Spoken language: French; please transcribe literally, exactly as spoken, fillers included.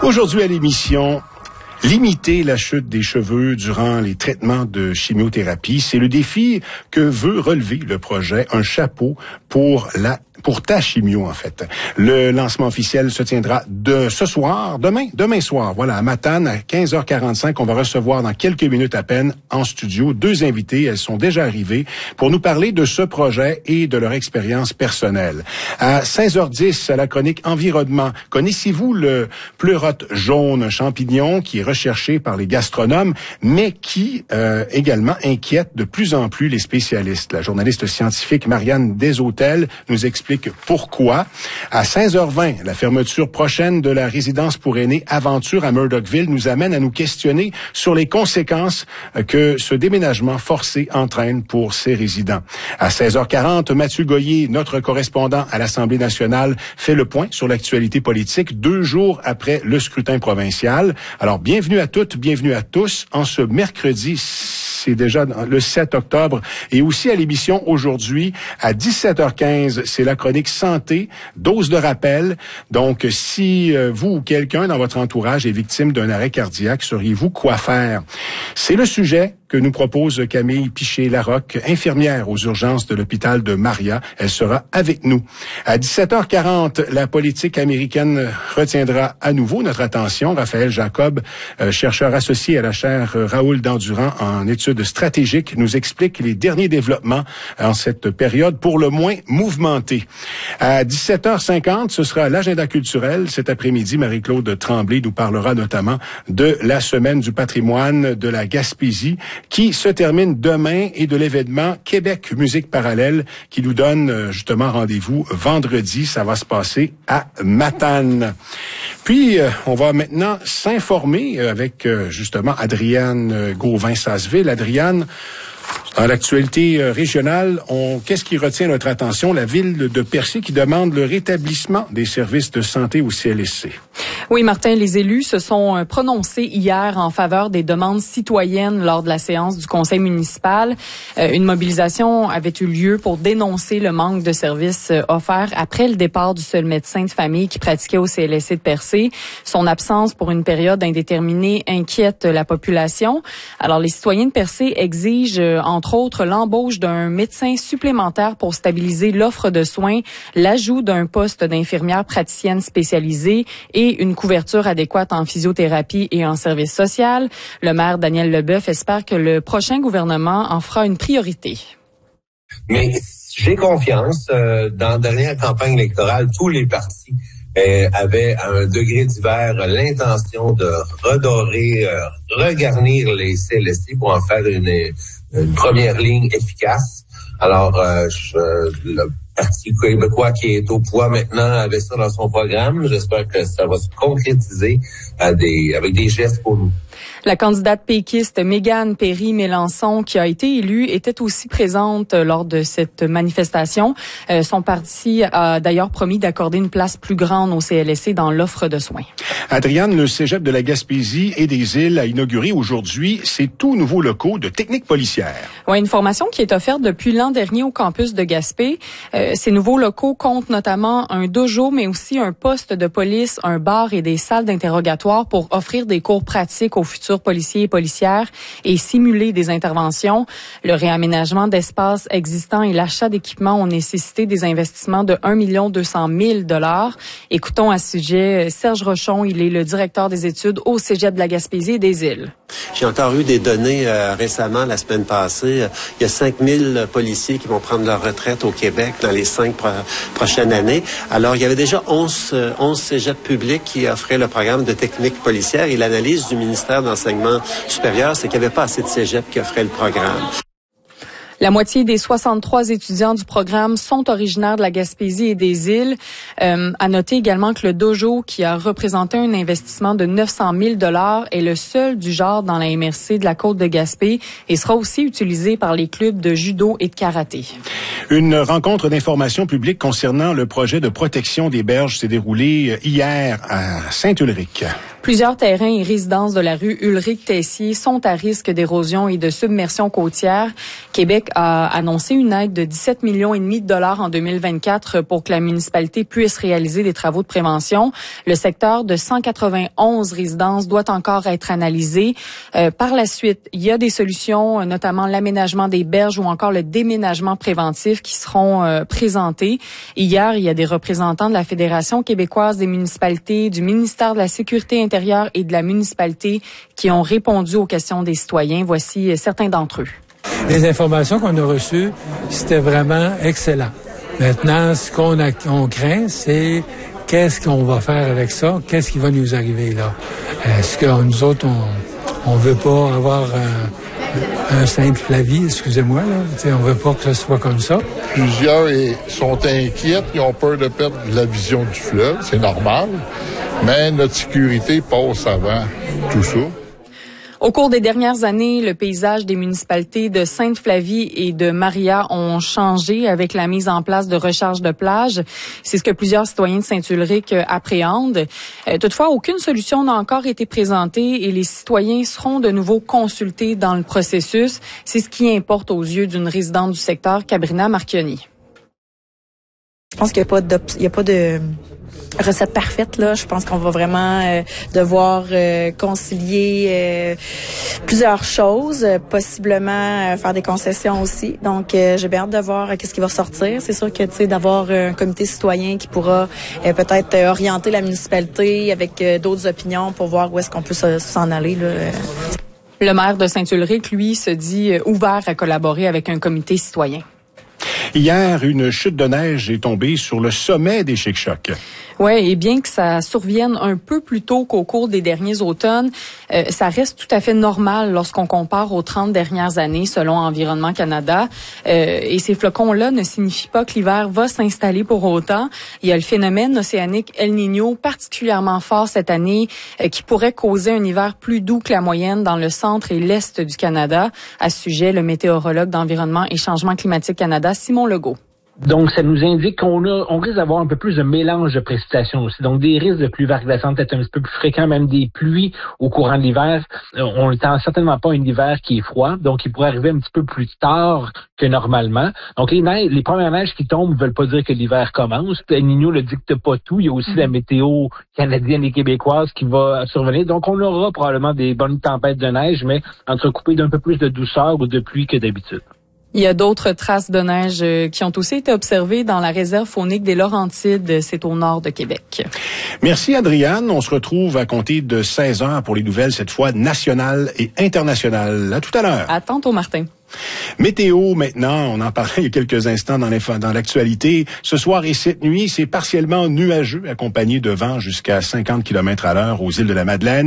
Aujourd'hui à l'émission, limiter la chute des cheveux durant les traitements de chimiothérapie, c'est le défi que veut relever le projet Un chapeau pour la pour ta chimio, en fait. Le lancement officiel se tiendra de ce soir, demain, demain soir, voilà, à Matane, à quinze heures quarante-cinq. On va recevoir dans quelques minutes à peine en studio deux invités. Elles sont déjà arrivées pour nous parler de ce projet et de leur expérience personnelle. À seize heures dix, à la chronique Environnement, connaissez-vous le pleurote jaune, un champignon qui est recherché par les gastronomes, mais qui euh, également inquiète de plus en plus les spécialistes? La journaliste scientifique Marianne Deshôtels nous explique pourquoi. À seize heures vingt, la fermeture prochaine de la résidence pour aînés Aventure à Murdochville nous amène à nous questionner sur les conséquences que ce déménagement forcé entraîne pour ses résidents. À seize heures quarante, Mathieu Goyer, notre correspondant à l'Assemblée nationale, fait le point sur l'actualité politique deux jours après le scrutin provincial. Alors, bienvenue à toutes, bienvenue à tous en ce mercredi. C'est déjà le sept octobre. Et aussi à l'émission aujourd'hui, à dix-sept heures quinze, c'est la chronique santé, dose de rappel. Donc, si euh, vous ou quelqu'un dans votre entourage est victime d'un arrêt cardiaque, sauriez-vous quoi faire? C'est le sujet que nous propose Camille Piché-Larocque, infirmière aux urgences de l'hôpital de Maria. Elle sera avec nous. À dix-sept heures quarante, la politique américaine retiendra à nouveau notre attention. Raphaël Jacob, euh, chercheur associé à la chaire Raoul Dandurand en études stratégiques, nous explique les derniers développements en cette période pour le moins mouvementée. À dix-sept heures cinquante, ce sera l'agenda culturel. Cet après-midi, Marie-Claude Tremblay nous parlera notamment de la Semaine du patrimoine de la Gaspésie, qui se termine demain, et de l'événement Québec Musique Parallèle qui nous donne justement rendez-vous vendredi. Ça va se passer à Matane. Puis, euh, on va maintenant s'informer avec euh, justement Adriane Gauvin-Sasseville. Adriane, dans l'actualité euh, régionale, on, qu'est-ce qui retient notre attention? La ville de Percé qui demande le rétablissement des services de santé au C L S C. Oui, Martin, les élus se sont prononcés hier en faveur des demandes citoyennes lors de la séance du conseil municipal. Euh, une mobilisation avait eu lieu pour dénoncer le manque de services offerts après le départ du seul médecin de famille qui pratiquait au C L S C de Percé. Son absence pour une période indéterminée inquiète la population. Alors, les citoyens de Percé exigent, entre autres, l'embauche d'un médecin supplémentaire pour stabiliser l'offre de soins, l'ajout d'un poste d'infirmière praticienne spécialisée et une couverture adéquate en physiothérapie et en service social. Le maire Daniel Leboeuf espère que le prochain gouvernement en fera une priorité. Mais j'ai confiance. Euh, dans la dernière campagne électorale, tous les partis euh, avaient à un degré divers l'intention de redorer, euh, regarnir les C L S C pour en faire une, une première ligne efficace. Alors, euh, je, le Parti québécois qui est au pouvoir maintenant avait ça dans son programme. J'espère que ça va se concrétiser à des, avec des gestes pour nous. La candidate péquiste Mégane Perry-Mélançon, qui a été élue, était aussi présente lors de cette manifestation. Euh, son parti a d'ailleurs promis d'accorder une place plus grande au C L S C dans l'offre de soins. Adriane, le cégep de la Gaspésie et des Îles a inauguré aujourd'hui ses tout nouveaux locaux de technique policière. Oui, une formation qui est offerte depuis l'an dernier au campus de Gaspé. Euh, ces nouveaux locaux comptent notamment un dojo, mais aussi un poste de police, un bar et des salles d'interrogatoire pour offrir des cours pratiques aux futurs policiers et policières et simuler des interventions. Le réaménagement d'espaces existants et l'achat d'équipements ont nécessité des investissements de un million deux cent mille dollars. Écoutons à ce sujet Serge Rochon, il est le directeur des études au Cégep de la Gaspésie et des Îles. J'ai encore eu des données euh, récemment, la semaine passée. Il y a cinq mille policiers qui vont prendre leur retraite au Québec dans les cinq pro- prochaines années. Alors, il y avait déjà onze, euh, onze cégeps publics qui offraient le programme de technique policière, et l'analyse du ministère d'Enseignement supérieur, c'est qu'il n'y avait pas assez de cégeps qui offraient le programme. La moitié des soixante-trois étudiants du programme sont originaires de la Gaspésie et des Îles. Euh, à noter également que le dojo, qui a représenté un investissement de neuf cent mille dollars, est le seul du genre dans la M R C de la côte de Gaspé et sera aussi utilisé par les clubs de judo et de karaté. Une rencontre d'information publique concernant le projet de protection des berges s'est déroulée hier à Saint-Ulrich. Plusieurs terrains et résidences de la rue Ulrich-Tessier sont à risque d'érosion et de submersion côtière. Québec a annoncé une aide de dix-sept millions et demi de dollars en deux mille vingt-quatre pour que la municipalité puisse réaliser des travaux de prévention. Le secteur de cent quatre-vingt-onze résidences doit encore être analysé. Euh, par la suite, il y a des solutions, notamment l'aménagement des berges ou encore le déménagement préventif qui seront euh, présentés. Hier, il y a des représentants de la Fédération québécoise des municipalités, du ministère de la Sécurité intérieure et de la municipalité qui ont répondu aux questions des citoyens. Voici certains d'entre eux. Les informations qu'on a reçues, c'était vraiment excellent. Maintenant, ce qu'on a, on craint, c'est qu'est-ce qu'on va faire avec ça? Qu'est-ce qui va nous arriver là? Est-ce que nous autres, on on veut pas avoir un, un simple Flavie, excusez-moi, là. T'sais, on veut pas que ce soit comme ça. Plusieurs sont inquiets, ils ont peur de perdre la vision du fleuve, c'est normal. Mais notre sécurité passe avant tout ça. Au cours des dernières années, le paysage des municipalités de Sainte-Flavie et de Maria ont changé avec la mise en place de recharge de plage. C'est ce que plusieurs citoyens de Saint-Ulrich appréhendent. Toutefois, aucune solution n'a encore été présentée et les citoyens seront de nouveau consultés dans le processus. C'est ce qui importe aux yeux d'une résidente du secteur, Cabrina Marchioni. Je pense qu'il n'y a pas de, il y a pas de recette parfaite là. Je pense qu'on va vraiment euh, devoir euh, concilier euh, plusieurs choses, euh, possiblement euh, faire des concessions aussi. Donc, euh, j'ai bien hâte de voir euh, qu'est-ce qui va sortir. C'est sûr que tu sais d'avoir euh, un comité citoyen qui pourra euh, peut-être euh, orienter la municipalité avec euh, d'autres opinions pour voir où est-ce qu'on peut se, s'en aller là. Euh. Le maire de Saint-Ulrich, lui, se dit euh, ouvert à collaborer avec un comité citoyen. Hier, une chute de neige est tombée sur le sommet des Chic-Chocs. Ouais, et bien que ça survienne un peu plus tôt qu'au cours des derniers automnes, euh, ça reste tout à fait normal lorsqu'on compare aux trente dernières années, selon Environnement Canada. Euh, et ces flocons-là ne signifient pas que l'hiver va s'installer pour autant. Il y a le phénomène océanique El Niño particulièrement fort cette année, euh, qui pourrait causer un hiver plus doux que la moyenne dans le centre et l'est du Canada. À ce sujet, le météorologue d'Environnement et Changement climatique Canada, Simon Legault. Donc, ça nous indique qu'on a, on risque d'avoir un peu plus de mélange de précipitations aussi. Donc, des risques de pluies verglaçantes peut-être un petit peu plus fréquents, même des pluies au courant de l'hiver. On n'attend certainement pas un hiver qui est froid, donc il pourrait arriver un petit peu plus tard que normalement. Donc, les neiges, les premières neiges qui tombent ne veulent pas dire que l'hiver commence. El Niño ne dicte pas tout. Il y a aussi la météo canadienne et québécoise qui va survenir. Donc, on aura probablement des bonnes tempêtes de neige, mais entrecoupées d'un peu plus de douceur ou de pluie que d'habitude. Il y a d'autres traces de neige qui ont aussi été observées dans la réserve faunique des Laurentides. C'est au nord de Québec. Merci, Adriane. On se retrouve à compter de seize heures pour les nouvelles, cette fois nationales et internationales. À tout à l'heure. À tantôt, Martin. Météo, maintenant, on en parlait il y a quelques instants dans, dans l'actualité. Ce soir et cette nuit, c'est partiellement nuageux, accompagné de vent jusqu'à cinquante kilomètres à l'heure aux îles de la Madeleine.